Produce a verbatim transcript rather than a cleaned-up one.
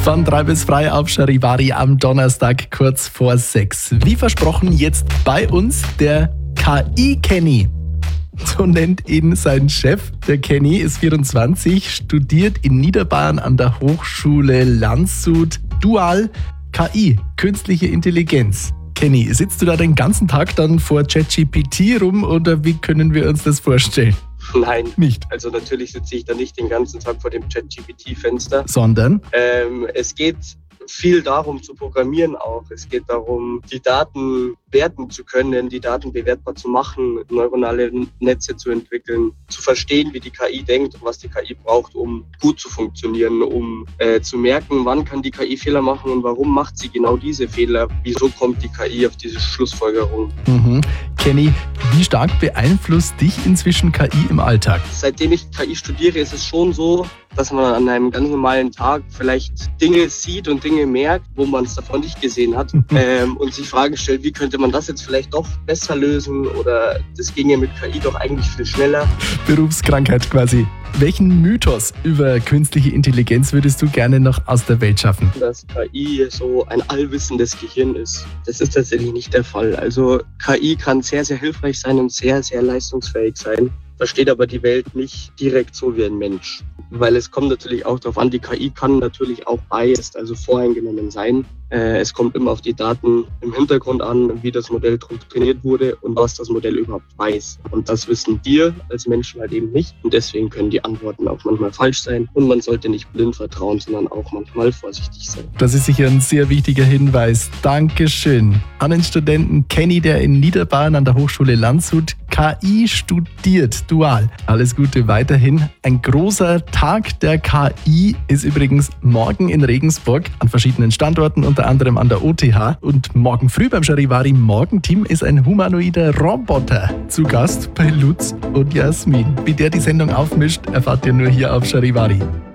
Von drei bis frei auf Charivari am Donnerstag kurz vor sechs. Wie versprochen, jetzt bei uns der K I-Kenny. So nennt ihn sein Chef. Der Kenny ist vierundzwanzig, studiert in Niederbayern an der Hochschule Landshut Dual K I, künstliche Intelligenz. Kenny, sitzt du da den ganzen Tag dann vor ChatGPT rum oder wie können wir uns das vorstellen? Nein, nicht. Also natürlich sitze ich da nicht den ganzen Tag vor dem ChatGPT-Fenster. Sondern? Ähm, es geht viel darum zu programmieren auch. Es geht darum, die Daten werten zu können, die Daten bewertbar zu machen, neuronale Netze zu entwickeln, zu verstehen, wie die K I denkt und was die K I braucht, um gut zu funktionieren, um äh, zu merken, wann kann die K I Fehler machen und warum macht sie genau diese Fehler, wieso kommt die K I auf diese Schlussfolgerung. Mhm. Kenny, wie stark beeinflusst dich inzwischen K I im Alltag? Seitdem ich K I studiere, ist es schon so, dass man an einem ganz normalen Tag vielleicht Dinge sieht und Dinge merkt, wo man es davon nicht gesehen hat ähm, und sich Fragen stellt, wie könnte man das jetzt vielleicht doch besser lösen oder das ginge mit K I doch eigentlich viel schneller. Berufskrankheit quasi. Welchen Mythos über künstliche Intelligenz würdest du gerne noch aus der Welt schaffen? Dass K I so ein allwissendes Gehirn ist. Das ist tatsächlich nicht der Fall. Also K I kann sehr, sehr hilfreich sein und sehr, sehr leistungsfähig sein, versteht aber die Welt nicht direkt so wie ein Mensch. Weil es kommt natürlich auch darauf an, die K I kann natürlich auch biased, also voreingenommen sein. Äh, es kommt immer auf die Daten im Hintergrund an, wie das Modell trainiert wurde und was das Modell überhaupt weiß. Und das wissen wir als Menschen halt eben nicht. Und deswegen können die Antworten auch manchmal falsch sein. Und man sollte nicht blind vertrauen, sondern auch manchmal vorsichtig sein. Das ist sicher ein sehr wichtiger Hinweis. Dankeschön an den Studenten Kenny, der in Niederbayern an der Hochschule Landshut K I studiert, dual. Alles Gute weiterhin. Ein großer Tag der K I ist übrigens morgen in Regensburg an verschiedenen Standorten, unter anderem an der O T H. Und morgen früh beim Charivari Morgenteam ist ein humanoider Roboter zu Gast bei Lutz und Jasmin. Wie der die Sendung aufmischt, erfahrt ihr nur hier auf Charivari.